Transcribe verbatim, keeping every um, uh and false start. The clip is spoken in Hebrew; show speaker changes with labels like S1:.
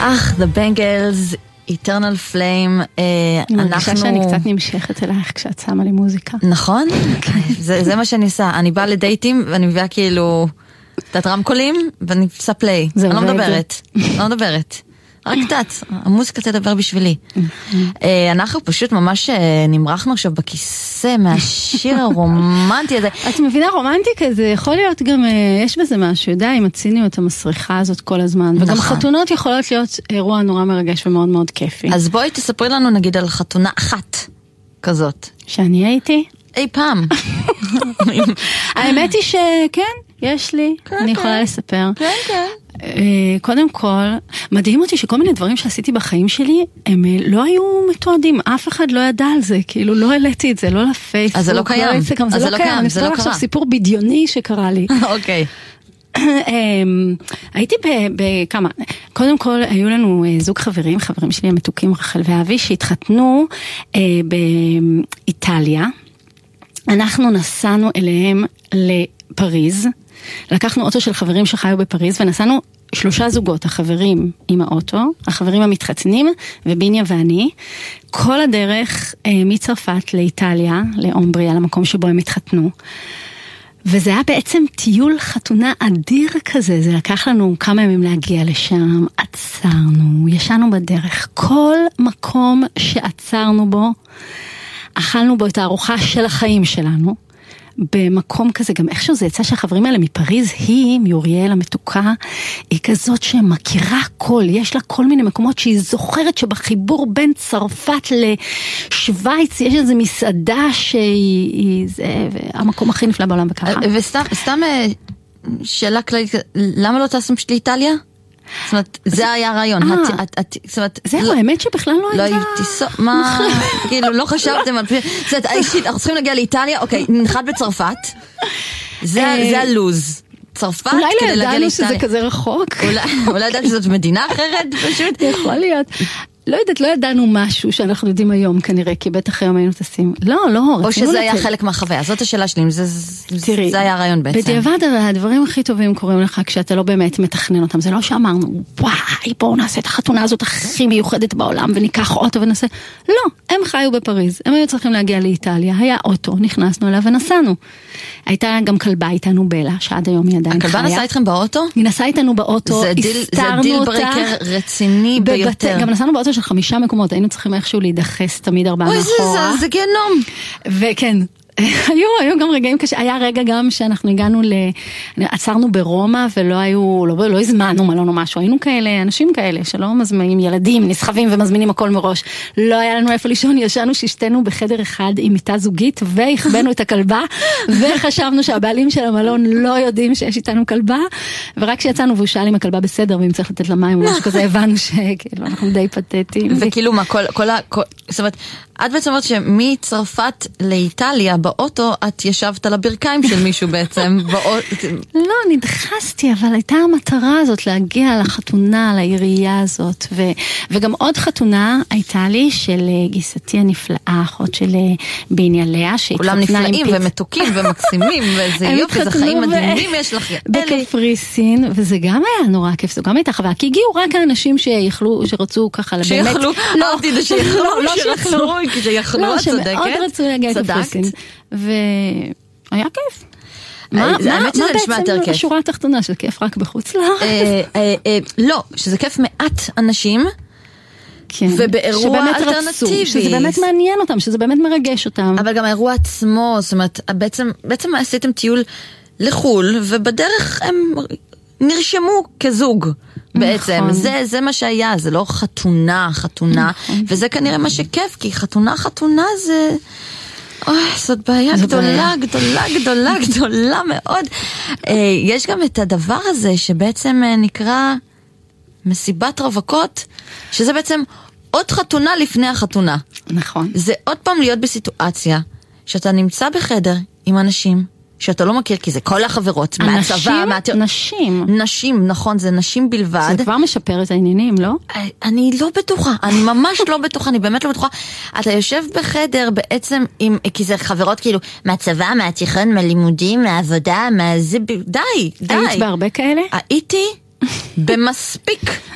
S1: אך, The Bangles, Eternal Flame,
S2: אני מרגישה שאני קצת נמשכת אלייך כשאת שמה לי מוזיקה.
S1: נכון? זה מה שאני עושה. אני באה לדייטים ואני מביאה כאילו את רמקולים ואני עושה פליי. אני לא מדברת. לא מדברת. רק קצת, המוזיקה תדבר בשבילי. אנחנו פשוט ממש נמרחנו עכשיו בכיסא מהשיר הרומנטי הזה.
S2: את מבינה, רומנטיקה זה יכול להיות גם, יש בזה משהו, יודע, עם הציניות המסריחה הזאת כל הזמן. וגם חתונות יכולות להיות אירוע נורא מרגש ומאוד מאוד כיפי.
S1: אז בואי תספרי לנו נגיד על חתונה אחת כזאת.
S2: שאני הייתי?
S1: אי פעם.
S2: האמת היא שכן, יש לי, אני יכולה לספר.
S1: כן, כן.
S2: קודם כל, מדהים אותי שכל מיני דברים שעשיתי בחיים שלי, הם לא היו מתועדים, אף אחד לא ידע על זה, כאילו לא העליתי את זה, לא לפייסבוק.
S1: אז זה לא קיים.
S2: זה לא קיים, אני אספר עכשיו סיפור בדיוני שקרה לי.
S1: אוקיי.
S2: הייתי בכמה, קודם כל היו לנו זוג חברים, חברים שלי המתוקים רחל ואבי, שהתחתנו באיטליה. אנחנו נסענו אליהם לפריז, לקחנו אוטו של חברים שחיו בפריז, ונסענו שלושה זוגות, החברים עם האוטו, החברים המתחתנים, וביניה ואני, כל הדרך מצרפת לאיטליה, לאומבריה, למקום שבו הם התחתנו. וזה היה בעצם טיול חתונה אדיר כזה, זה לקח לנו כמה ימים להגיע לשם, עצרנו, ישנו בדרך, כל מקום שעצרנו בו, אכלנו בו את הארוחה של החיים שלנו, במקום כזה, גם איכשהו זה יצא שהחברים האלה מפריז, היא, מיוריאל המתוקה, היא כזאת שמכירה כל, יש לה כל מיני מקומות שהיא זוכרת שבחיבור בין צרפת לשוויץ, יש איזו מסעדה שהיא, זה, המקום הכי נפלא בעולם וככה.
S1: וסתם, סתם שאלה כללית, למה לא טסתם פשוט לאיטליה? זאת אומרת, זה היה הרעיון.
S2: זהו, האמת שבכלל לא הייתה.
S1: לא הייתי, מה, כאילו, לא חשבתם על... זאת אומרת, אישית, אנחנו צריכים להגיע לאיטליה, אוקיי, נחת בצרפת, זה הלוז. צרפת,
S2: אולי לא ידענו שזה כזה רחוק.
S1: אולי ידענו שזאת מדינה אחרת, פשוט.
S2: יכול להיות. לא יודעת, לא ידענו משהו שאנחנו יודעים היום כנראה, כי בטח היום היינו טסים. לא, לא,
S1: או שזה היה חלק מהחוויה, זאת השאלה שלי, זה היה הרעיון בעצם.
S2: בדיעבד, הדברים הכי טובים קורים לך כשאתה לא באמת מתכנן אותם, זה לא שאמרנו, וואי, בואו נעשה את החתונה הזאת הכי מיוחדת בעולם, וניקח אוטו ונעשה, לא, הם חיו בפריז, הם היו צריכים להגיע לאיטליה, היה אוטו, נכנסנו אליו ונסענו. הייתה גם כלבה איתנו בלה, שעד היום היא עדיין חיה.
S1: הכלבה נסעה איתכם באוטו?
S2: היא נסעה איתנו באוטו,
S1: זה דיל ברקר רציני ביותר.
S2: גם נסענו באוטו של חמישה מקומות, היינו צריכים איכשהו להידחס תמיד ארבעה מאחורה.
S1: אוי, זה גיהנום.
S2: וכן, היו, היו גם רגעים קשה, היה רגע גם שאנחנו הגענו ל... עצרנו ברומא ולא היו, לא, לא הזמנו מלון או משהו, היינו כאלה, אנשים כאלה שלא מזמינים ילדים, נסחבים ומזמינים הכל מראש. לא היה לנו איפה לישון, ישנו ששתנו בחדר אחד עם מיטה זוגית והכבנו את הכלבה, וחשבנו שהבעלים של המלון לא יודעים שיש איתנו כלבה, ורק כשיצאנו והוא שאל אם הכלבה בסדר ואם צריך לתת לה מים או משהו כזה, הבנו שכאילו אנחנו די פתטיים.
S1: וכאילו מה, כל, כל ה... כל, זאת אומרת, את בעצם אומרת שמצרפת לאיטליה באוטו, את ישבת על הברכיים של מישהו בעצם.
S2: לא, נדחסתי, אבל הייתה המטרה הזאת להגיע לחתונה, לעירייה הזאת. ו, וגם עוד חתונה הייתה לי של גיסתי הנפלאה, אחות של ביניה לאה,
S1: כולם נפלאים ומתוקים ומקסימים, ואיזה יופי, זה חיים מדהימים יש לך.
S2: בקפריסין, וזה גם היה נורא כיף, זו גם הייתה חוויה, כי הגיעו רק האנשים שיכלו, שרצו ככה באמת.
S1: שיכלו, לא, שיכלו, לא שיכלו. כשיכלו, את צודקת.
S2: שמאוד רצו להגיע לקפריסין. והיה כיף.
S1: מה בעצם
S2: השורה התחתונה של כיף רק בחוץ לארץ?
S1: לא, שזה כיף מעט אנשים, ובאירוע אלטרנטיבי.
S2: שזה באמת מעניין אותם, שזה באמת מרגש אותם.
S1: אבל גם האירוע עצמו, זאת אומרת, בעצם עשיתם טיול לחול, ובדרך הם נרשמו כזוג. בעצם, זה, זה מה שהיה, זה לא חתונה, חתונה, וזה כנראה מה שכיף, כי חתונה, חתונה זה, אוי, זאת בעיה גדולה, גדולה, גדולה, גדולה מאוד. יש גם את הדבר הזה שבעצם נקרא מסיבת רווקות, שזה בעצם עוד חתונה לפני החתונה.
S2: נכון.
S1: זה עוד פעם להיות בסיטואציה, שאתה נמצא בחדר עם אנשים, שאתה לא מכיר, כי זה כל החברות, מהצבא,
S2: מהצבא. נשים?
S1: נשים, נכון, זה נשים בלבד.
S2: זה כבר משפר את העניינים, לא?
S1: אני לא בטוחה, אני ממש לא בטוחה, אני באמת לא בטוחה. אתה יושב בחדר בעצם, עם, כי זה חברות כאילו, מהצבא, מהתיכון, מהלימודים, מהעבודה, מהזה, די, די.
S2: היית בהרבה כאלה?
S1: הייתי במספיק.